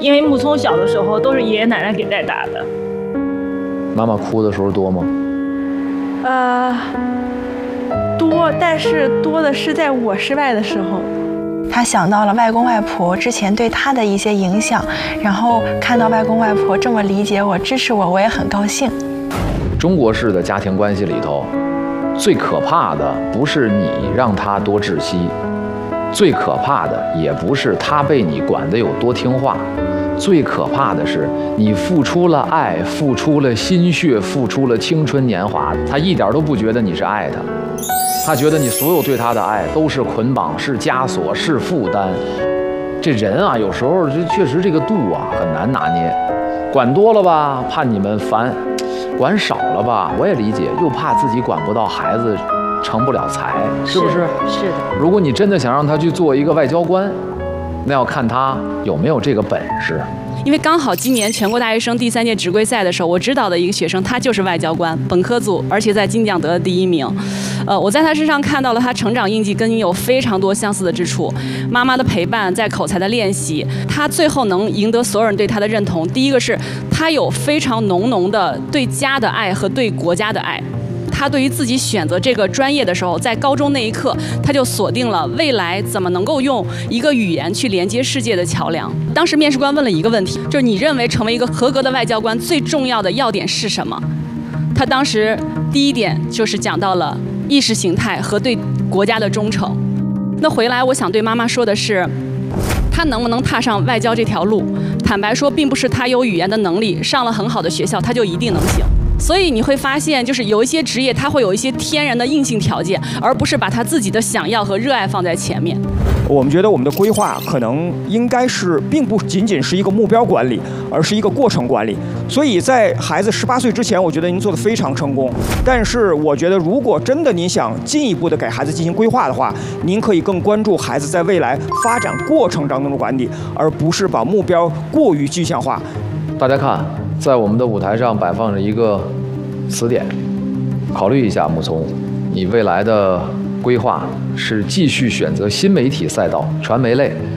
因为木聪小的时候都是爷爷奶奶给带大的。 妈妈哭的时候多吗？ 多，但是多的是在我失败的时候。他想到了外公外婆之前对他的一些影响，然后看到外公外婆这么理解我、支持我，我也很高兴。 中国式的家庭关系里头，最可怕的不是你让他多窒息，最可怕的也不是他被你管得有多听话，最可怕的是你付出了爱，付出了心血，付出了青春年华，他一点都不觉得你是爱他。他觉得你所有对他的爱都是捆绑，是枷锁，是负担。这人啊，有时候确实这个度啊很难拿捏。管多了吧，怕你们烦；管少了吧，我也理解，又怕自己管不到孩子，成不了才，是不是？ 是的。 如果你真的想让他去做一个外交官，那要看他有没有这个本事。 因为刚好今年全国大学生第3届职规赛的时候，我指导的一个学生，他就是外交官，本科组，而且在金奖得了第1名。我在他身上看到了他成长印记跟你有非常多相似的之处。妈妈的陪伴，在口才的练习，他最后能赢得所有人对他的认同。第一个是他有非常浓浓的对家的爱和对国家的爱。他对于自己选择这个专业的时候，在高中那一刻，他就锁定了未来怎么能够用一个语言去连接世界的桥梁。当时面试官问了一个问题，就是你认为成为一个合格的外交官最重要的要点是什么？他当时第1点就是讲到了意识形态和对国家的忠诚。那回来我想对妈妈说的是，他能不能踏上外交这条路，坦白说并不是他有语言的能力，上了很好的学校他就一定能行。所以你会发现，就是有一些职业，它会有一些天然的硬性条件，而不是把他自己的想要和热爱放在前面。 我们觉得我们的规划可能应该是，并不仅仅是一个目标管理，而是一个过程管理。所以在孩子18岁之前，我觉得您做得非常成功。但是我觉得，如果真的您想进一步的给孩子进行规划的话，您可以更关注孩子在未来发展过程当中的管理，而不是把目标过于具象化。 大家看，在我们的舞台上摆放着一个词典，考虑一下，木聪，你未来的规划是继续选择新媒体赛道、传媒类，